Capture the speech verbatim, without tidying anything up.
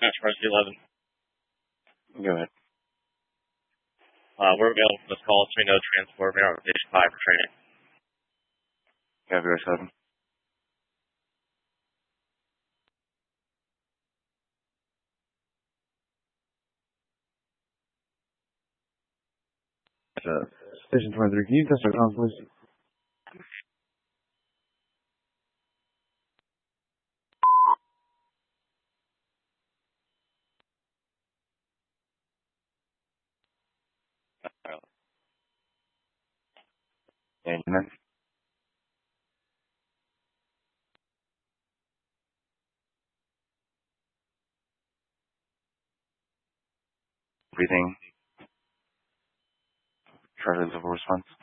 Mercy eleven. Go ahead. Uh, we're available for this call, so we know transport. We're on station five for training. Caviar seven. Uh, Station twenty-three, can you test our comms, please? And then, breathing. Charlie level response.